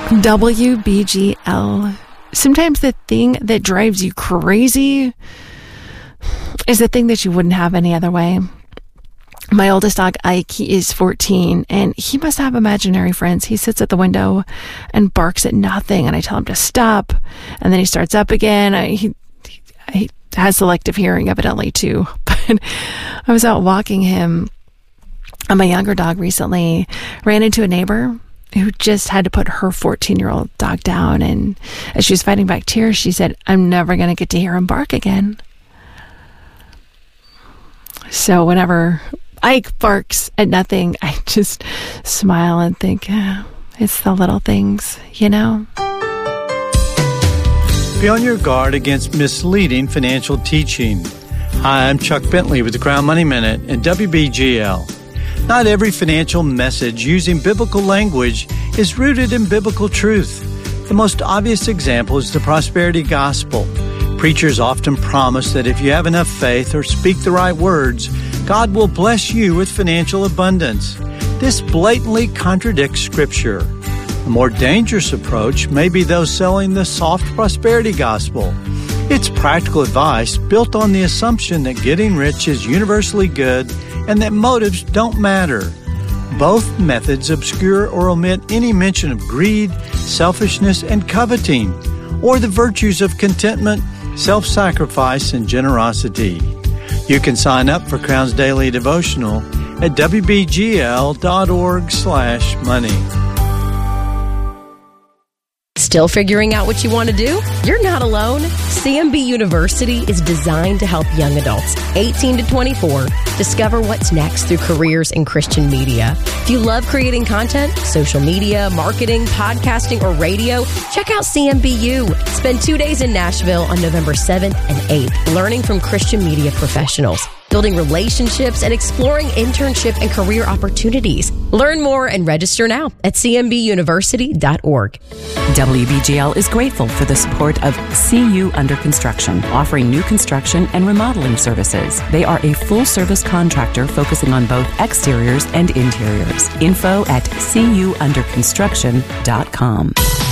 WBGL. Sometimes the thing that drives you crazy is the thing that you wouldn't have any other way. My oldest dog, Ike, he is 14, and he must have imaginary friends. He sits at the window and barks at nothing, and I tell him to stop, and then he starts up again. He has selective hearing, evidently, too. But I was out walking him, and my younger dog recently ran into a neighbor who just had to put her 14-year-old dog down, and as she was fighting back tears, she said, "I'm never going to get to hear him bark again." So whenever Ike barks at nothing, I just smile and think, it's the little things, you know? Be on your guard against misleading financial teaching. Hi, I'm Chuck Bentley with the Crown Money Minute and WBGL. Not every financial message using biblical language is rooted in biblical truth. The most obvious example is the prosperity gospel. Preachers often promise that if you have enough faith or speak the right words, God will bless you with financial abundance. This blatantly contradicts Scripture. A more dangerous approach may be those selling the soft prosperity gospel. It's practical advice built on the assumption that getting rich is universally good and that motives don't matter. Both methods obscure or omit any mention of greed, selfishness, and coveting, or the virtues of contentment, self-sacrifice, and generosity. You can sign up for Crown's Daily Devotional at wbgl.org/money. Still figuring out what you want to do? You're not alone. CMB University is designed to help young adults 18 to 24 discover what's next through careers in Christian media. If you love creating content, social media, marketing, podcasting, or radio, check out CMBU. Spend 2 days in Nashville on November 7th and 8th, learning from Christian media professionals, building relationships, and exploring internship and career opportunities. Learn more and register now at cmbuniversity.org. WBGL is grateful for the support of CU Under Construction, offering new construction and remodeling services. They are a full-service contractor focusing on both exteriors and interiors. Info at cunderconstruction.com.